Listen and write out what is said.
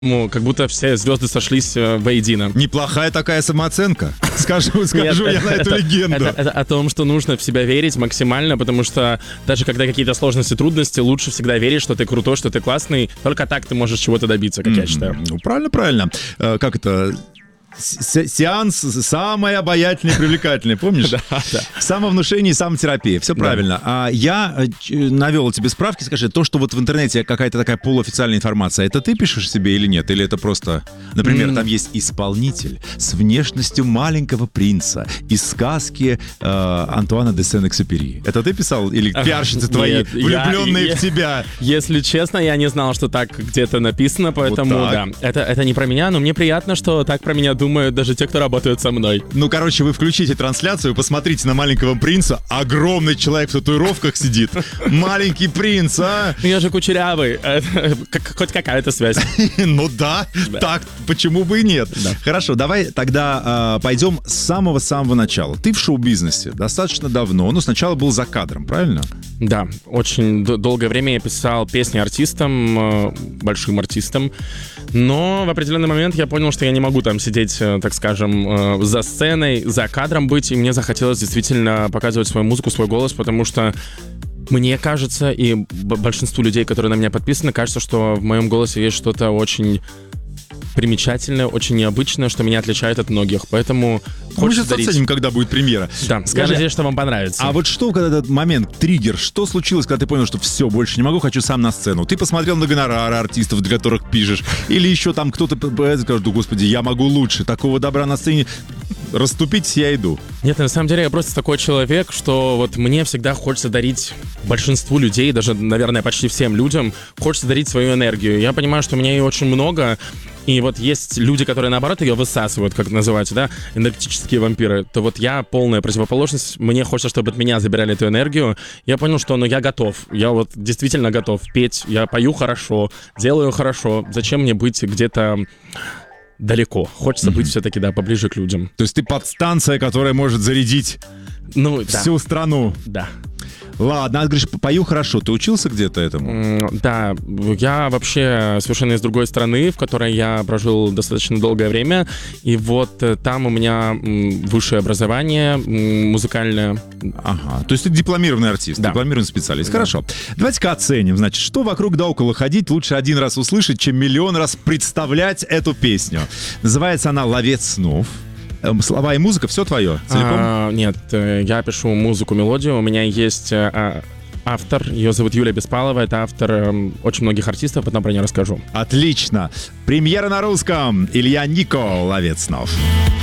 Как будто все звезды сошлись воедино. Неплохая такая самооценка. Скажу я на эту легенду. Это о том, что нужно в себя верить максимально, потому что даже когда какие-то сложности, трудности, лучше всегда верить, что ты крутой, что ты классный. Только так ты можешь чего-то добиться, как я считаю. Ну, правильно. Как это... Сеанс самый обаятельный и привлекательный, помнишь? Да. Самовнушение и самотерапия, все правильно. А я навел тебе справки, скажи, то, что вот в интернете какая-то такая полуофициальная информация, это ты пишешь себе или нет? Или это просто, например, там есть исполнитель с внешностью маленького принца из сказки Антуана де Сен-Экзюпери. Это ты писал? Или пиарщицы твои, влюбленные в тебя? Если честно, я не знал, что так где-то написано, поэтому вот да. Это не про меня, но мне приятно, что так про меня думают даже те, кто работают со мной. Ну, короче, вы включите трансляцию, посмотрите на маленького принца. Огромный человек в татуировках сидит. Маленький принц, а? Ну, я же кучерявый. Хоть какая-то связь. Ну да, так, почему бы и нет? Хорошо, давай тогда пойдем с самого-самого начала. Ты в шоу-бизнесе достаточно давно, но сначала был за кадром, правильно? Да, очень долгое время я писал песни артистам, большим артистам, но в определенный момент я понял, что я не могу там сидеть, так скажем, за сценой, за кадром быть, и мне захотелось действительно показывать свою музыку, свой голос, потому что мне кажется, и большинству людей, которые на меня подписаны, кажется, что в моем голосе есть что-то очень примечательное, очень необычное, что меня отличает от многих, поэтому мы сейчас оценим, когда будет премьера. Да, я надеюсь, что вам понравится. А вот что, когда этот момент, триггер, что случилось, когда ты понял, что все, больше не могу, хочу сам на сцену? Ты посмотрел на гонорары артистов, для которых пишешь, или еще там кто-то скажет, да господи, я могу лучше, такого добра на сцене, расступитесь, я иду. Нет, на самом деле я просто такой человек, что вот мне всегда хочется дарить большинству людей, даже, наверное, почти всем людям, хочется дарить свою энергию. Я понимаю, что у меня ее очень много, и вот есть люди, которые, наоборот, ее высасывают, как называется, да, энергетические вампиры, то вот я полная противоположность, мне хочется, чтобы от меня забирали эту энергию. Я понял, что, я готов, я вот действительно готов петь, я пою хорошо, делаю хорошо, зачем мне быть где-то далеко? Хочется быть все-таки, да, поближе к людям. То есть ты подстанция, которая может зарядить всю страну. Да. Ладно, а говоришь, пою хорошо. Ты учился где-то этому? Да, я вообще совершенно из другой страны, в которой я прожил достаточно долгое время. И вот там у меня высшее образование музыкальное. Ага, то есть ты дипломированный артист, да. Дипломированный специалист. Да. Хорошо. Давайте-ка оценим. Значит, что вокруг да около ходить, лучше один раз услышать, чем миллион раз представлять эту песню. Называется она «Ловец снов». Слова и музыка, все твое целиком? Нет, я пишу музыку, мелодию. У меня есть автор, ее зовут Юлия Беспалова. Это автор очень многих артистов, потом про нее расскажу. Отлично. Премьера на русском. Илья Нико, «Ловец снов».